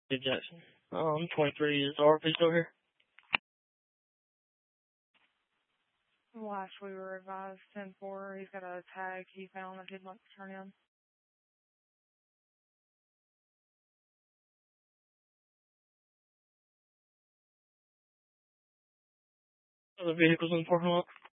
Dave Jackson. 23 is RP still here? Last we were advised 10-4. He's got a tag he found that he'd like to turn in. Other vehicles in the parking lot?